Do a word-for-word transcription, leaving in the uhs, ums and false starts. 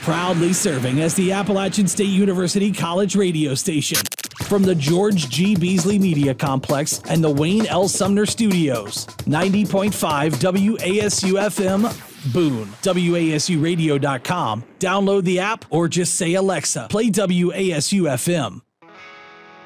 Proudly serving as the Appalachian State University College radio station. From the George G. Beasley Media Complex and the Wayne L. Sumner Studios, ninety point five W A S U F M, Boone. W A S U radio dot com. Download the app or just say, Alexa, play W A S U F M.